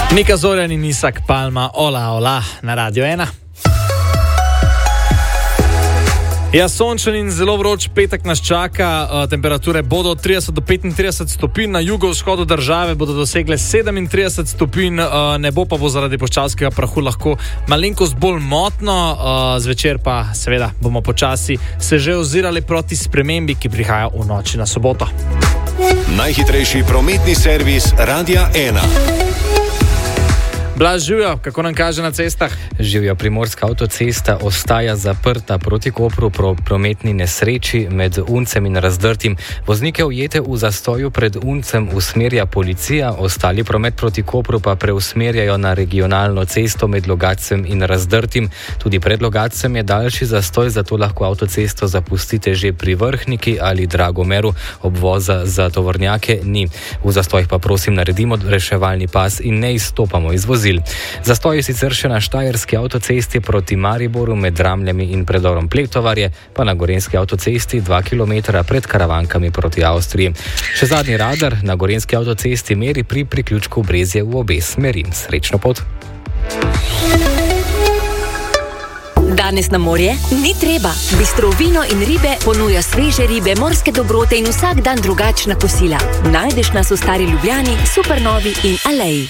Nika Zorjan in Isak Palma, ola, na Radio 1. Ja, sončen in zelo vroč petek nas čaka, temperature bodo od 30 do 35 stopinj, na jugovzhodu države bodo dosegle 37 stopinj, nebo pa bo zaradi puščavskega prahu lahko malenkost bolj motno, zvečer pa seveda bomo počasi se že ozirali proti spremembi, ki prihaja v noči na soboto. Najhitrejši prometni servis Radia 1. Blaž, živijo, kako nam kaže na cestah? Živijo, primorska avtocesta ostaja zaprta proti Kopru po prometni nesreči med Uncem in Razdrtim. Voznike ujete v zastoju pred Uncem usmerja policija, ostali promet proti Kopru pa preusmerjajo na regionalno cesto med Logatcem in Razdrtim. Tudi pred Logatcem je daljši zastoj, zato lahko avtocesto zapustite že pri Vrhniki ali Dragomeru, obvoza za tovornjake ni. V zastojih pa prosim naredimo reševalni pas in ne izstopamo iz vozil. Zastoj je sicer še na štajerski avtocesti proti Mariboru med Dramljami in predorom Pletovarje, pa na gorenjski avtocesti 2 km pred Karavankami proti Avstriji. Še zadnji radar na gorenjski avtocesti meri pri priključku Brezje v obe smeri. Srečno pot! Danes na morje ni treba. Bistro vino in ribe ponuja sveže ribe, morske dobrote in vsak dan drugačna kosila. Najdeš nas v Stari Ljubljani, Supernovi in Aleji.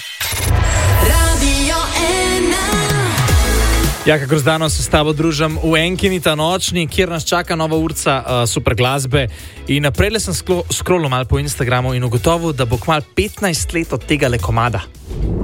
Ja, kako zdano se s tabo družim v Enkini ta nočni, kjer nas čaka nova urca super glasbe. In naprej sem scrollal malo po Instagramu in ugotovil, da bo kmalu 15 let od tega le komada.